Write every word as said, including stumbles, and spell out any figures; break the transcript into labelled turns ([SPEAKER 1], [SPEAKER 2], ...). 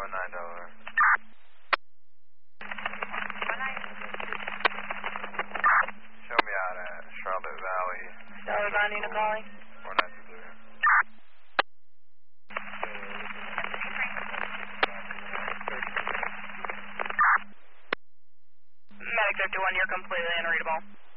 [SPEAKER 1] one nine Delaware. Show me out at Charlotte Valley.
[SPEAKER 2] Charlotte Valley, Nina calling.
[SPEAKER 1] four nine two zero.
[SPEAKER 2] Medic fifty-one, you're completely unreadable.